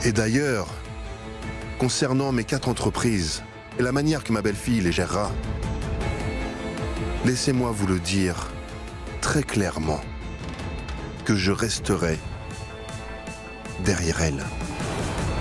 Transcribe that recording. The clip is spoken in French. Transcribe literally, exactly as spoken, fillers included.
Et d'ailleurs, concernant mes quatre entreprises et la manière que ma belle-fille les gérera, laissez-moi vous le dire très clairement que je resterai derrière elle.